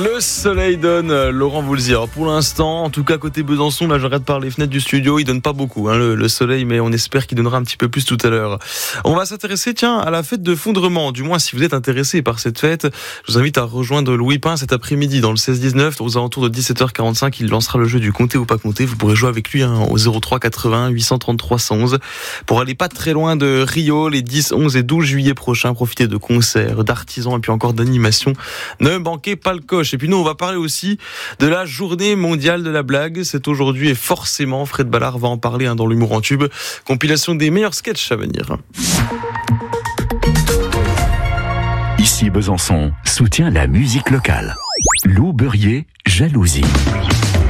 Le soleil donne, Laurent Voulzy. Alors pour l'instant, en tout cas côté Besançon, là je regarde par les fenêtres du studio, il donne pas beaucoup le soleil, mais on espère qu'il donnera un petit peu plus tout à l'heure. On va s'intéresser à la fête de Fondrement. Du moins si vous êtes intéressé par cette fête, je vous invite à rejoindre Louis Pin cet après-midi dans le 16-19, aux alentours de 17h45. Il lancera le jeu du compter ou pas compter. Vous pourrez jouer avec lui au 03 80 833 111 pour aller pas très loin de Rio les 10, 11 et 12 juillet prochains. Profitez de concerts, d'artisans et puis encore d'animations. Ne manquez pas le coche. Et puis nous, on va parler aussi de la journée mondiale de la blague. C'est aujourd'hui et forcément, Fred Ballard va en parler dans l'humour en tube. Compilation des meilleurs sketchs à venir. Ici Besançon soutient la musique locale. Lou Beurrier, Jalousie.